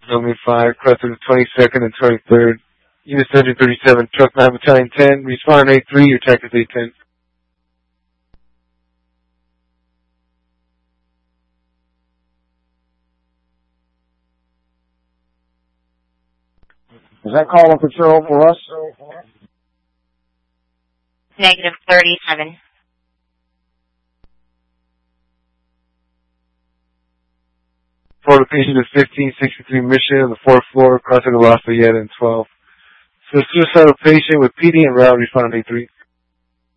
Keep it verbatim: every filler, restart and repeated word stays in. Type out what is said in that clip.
Number five, crossing the twenty-second and twenty-third. Unit Surgeon thirty-seven, Truck nine, Battalion ten, respond eight three, your attack is eight ten. Is that call on patrol for us? Negative thirty-seven. Florida patient is fifteen sixty-three Mission on the fourth floor, crossing the Lafayette and twelve. So suicidal patient with P D and route, respond eight three.